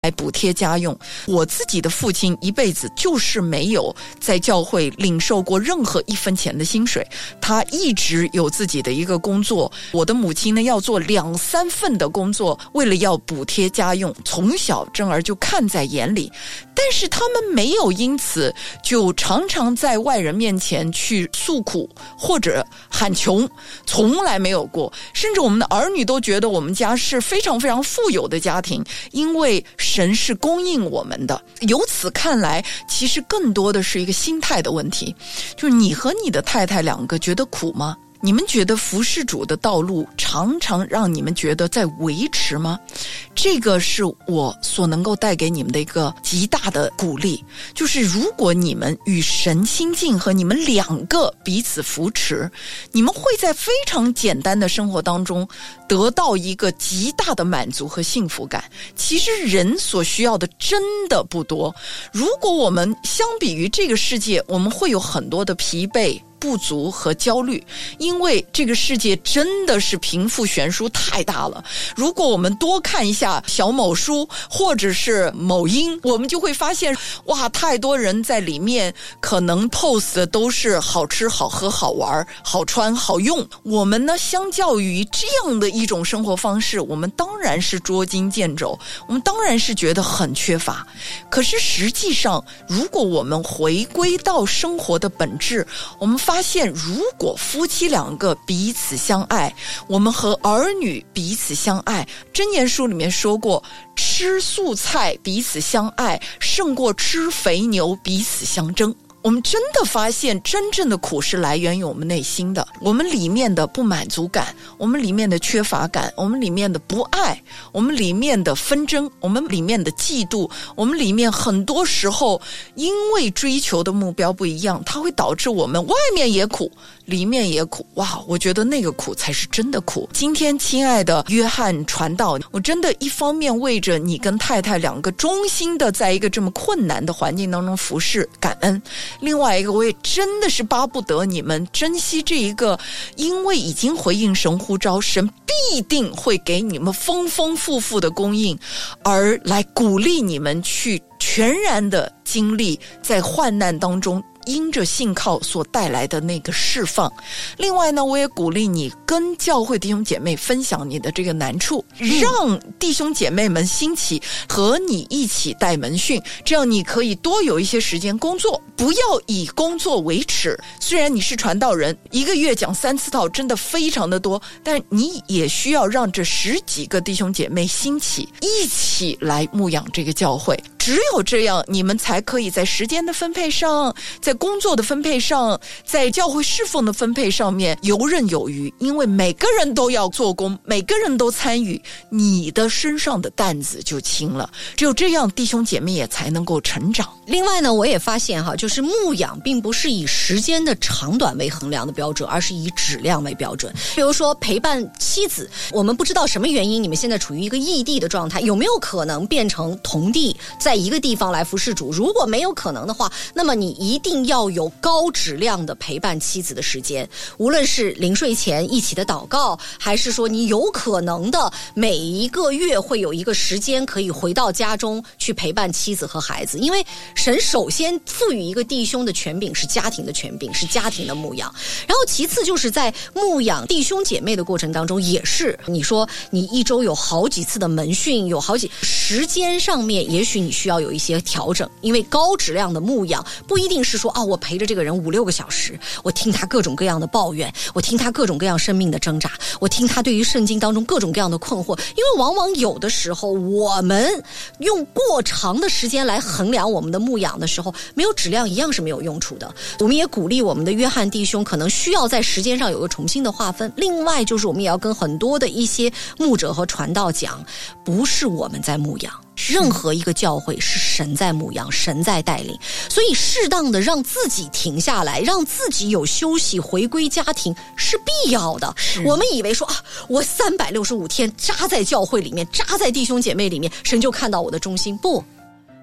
来补贴家用。我自己的父亲一辈子就是没有在教会领受过任何1分钱的薪水，他一直有自己的一个工作。我的母亲呢，要做2、3份的工作，为了要补贴家用，从小珍儿就看在眼里。但是他们没有因此就常常在外人面前去诉苦或者喊穷，从来没有过。甚至我们的儿女都觉得我们家是非常非常富有的家庭，因为神是供应我们的。由此看来，其实更多的是一个心态的问题，就是你和你的太太2个觉得苦吗？你们觉得服事主的道路常常让你们觉得在维持吗？这个是我所能够带给你们的一个极大的鼓励，就是如果你们与神亲近和你们2个彼此扶持，你们会在非常简单的生活当中得到一个极大的满足和幸福感。其实人所需要的真的不多，如果我们相比于这个世界，我们会有很多的疲惫、不足和焦虑，因为这个世界真的是贫富悬殊太大了。如果我们多看一下小某书或者是某音，我们就会发现，哇，太多人在里面可能 post 的都是好吃好喝好玩好穿好用。我们呢，相较于这样的一种生活方式，我们当然是捉襟见肘，我们当然是觉得很缺乏。可是实际上，如果我们回归到生活的本质，我们发现如果夫妻2个彼此相爱，我们和儿女彼此相爱，箴言书里面说过，吃素菜彼此相爱胜过吃肥牛彼此相争。我们真的发现真正的苦是来源于我们内心的，我们里面的不满足感，我们里面的缺乏感，我们里面的不爱，我们里面的纷争，我们里面的嫉妒，我们里面很多时候因为追求的目标不一样，它会导致我们外面也苦里面也苦。哇，我觉得那个苦才是真的苦。今天亲爱的约翰传道，我真的一方面为着你跟太太2个忠心的在一个这么困难的环境当中服侍感恩，另外一个我也真的是巴不得你们珍惜这一个，因为已经回应神呼召，神必定会给你们丰丰富富的供应，而来鼓励你们去全然的经历在患难当中因着信靠所带来的那个释放。另外呢，我也鼓励你跟教会弟兄姐妹分享你的这个难处，让弟兄姐妹们兴起和你一起带门训，这样你可以多有一些时间工作，不要以工作为耻。虽然你是传道人，1个月讲3次道真的非常的多，但你也需要让这10几个弟兄姐妹兴起，一起来牧养这个教会。只有这样，你们才可以在时间的分配上，在工作的分配上，在教会侍奉的分配上面游刃有余。因为每个人都要做工，每个人都参与，你的身上的担子就轻了。只有这样，弟兄姐妹也才能够成长。 另外呢，我也发现就是牧养并不是以时间的长短为衡量的标准，而是以质量为标准。比如说陪伴妻子，我们不知道什么原因你们现在处于一个异地的状态，有没有可能变成同地，在一个地方来服侍主？如果没有可能的话，那么你一定要有高质量的陪伴妻子的时间，无论是临睡前一起的祷告，还是说你有可能的每一个月会有一个时间可以回到家中去陪伴妻子和孩子。因为神首先赋予一个弟兄的权柄是家庭的权柄，是家庭的牧养，然后其次就是在牧养弟兄姐妹的过程当中，也是你说你一周有好几次的门训，有好几时间上面也许你需要有一些调整。因为高质量的牧养不一定是说我陪着这个人5、6个小时，我听他各种各样的抱怨，我听他各种各样生命的挣扎，我听他对于圣经当中各种各样的困惑。因为往往有的时候我们用过长的时间来衡量我们的牧养的时候，没有质量一样是没有用处的。我们也鼓励我们的约翰弟兄可能需要在时间上有个重新的划分。另外就是我们也要跟很多的一些牧者和传道讲，不是我们在牧养，任何一个教会是神在牧养，神在带领，所以适当的让自己停下来，让自己有休息，回归家庭是必要的。我们以为说我365天扎在教会里面，扎在弟兄姐妹里面，神就看到我的忠心。不，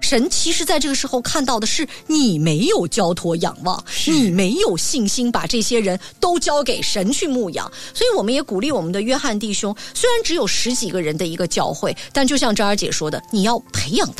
神其实在这个时候看到的是你没有交托仰望，你没有信心把这些人都交给神去牧养。所以我们也鼓励我们的约翰弟兄，虽然只有10几个人的一个教会，但就像张儿姐说的，你要培养